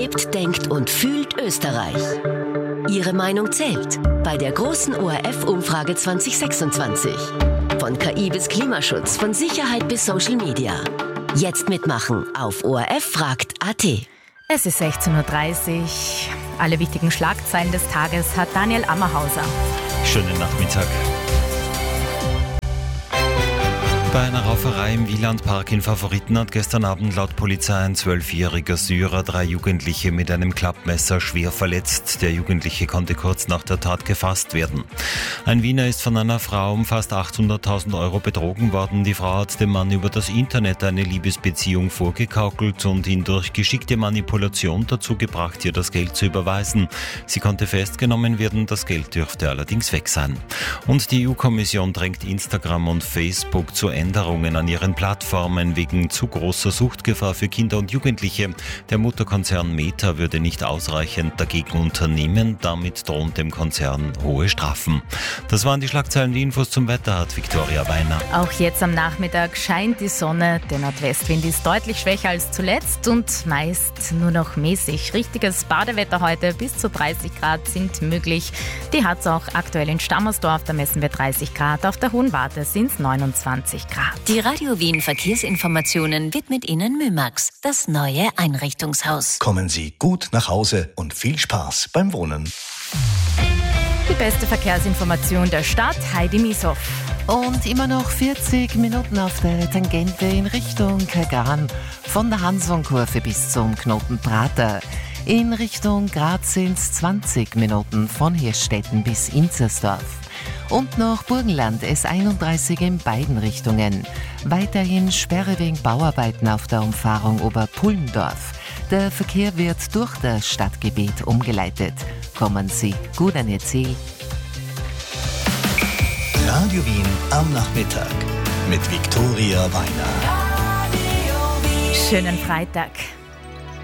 Lebt, denkt und fühlt Österreich. Ihre Meinung zählt bei der großen ORF-Umfrage 2026. Von KI bis Klimaschutz, von Sicherheit bis Social Media. Jetzt mitmachen auf orffragt.at. Es ist 16.30 Uhr. Alle wichtigen Schlagzeilen des Tages hat Daniel Ammerhauser. Schönen Nachmittag. Bei einer Rauferei im Wielandpark in Favoriten hat gestern Abend laut Polizei ein 12-jähriger Syrer 3 Jugendliche mit einem Klappmesser schwer verletzt. Der Jugendliche konnte kurz nach der Tat gefasst werden. Ein Wiener ist von einer Frau um fast 800.000 Euro betrogen worden. Die Frau hat dem Mann über das Internet eine Liebesbeziehung vorgegaukelt und ihn durch geschickte Manipulation dazu gebracht, ihr das Geld zu überweisen. Sie konnte festgenommen werden, das Geld dürfte allerdings weg sein. Und die EU-Kommission drängt Instagram und Facebook zu Änderungen an ihren Plattformen wegen zu großer Suchtgefahr für Kinder und Jugendliche. Der Mutterkonzern Meta würde nicht ausreichend dagegen unternehmen. Damit drohen dem Konzern hohe Strafen. Das waren die Schlagzeilen. Die Infos zum Wetter hat Viktoria Weiner. Auch jetzt am Nachmittag scheint die Sonne. Der Nordwestwind ist deutlich schwächer als zuletzt und meist nur noch mäßig. Richtiges Badewetter heute. Bis zu 30 Grad sind möglich. Die hat es auch aktuell in Stammersdorf. Da messen wir 30 Grad. Auf der Hohen Warte sind es 29 Grad. Die Radio Wien Verkehrsinformationen widmet Ihnen Mymax, das neue Einrichtungshaus. Kommen Sie gut nach Hause und viel Spaß beim Wohnen. Die beste Verkehrsinformation der Stadt, Heidi Mieshoff. Und immer noch 40 Minuten auf der Tangente in Richtung Kagan, von der Hansonkurve bis zum Knoten Prater. In Richtung Graz sind es 20 Minuten von Hirschstetten bis Inzersdorf. Und noch Burgenland S31 in beiden Richtungen. Weiterhin Sperre wegen Bauarbeiten auf der Umfahrung Oberpullendorf. Der Verkehr wird durch das Stadtgebiet umgeleitet. Kommen Sie gut an Ihr Ziel. Radio Wien am Nachmittag mit Viktoria Weiner. Schönen Freitag.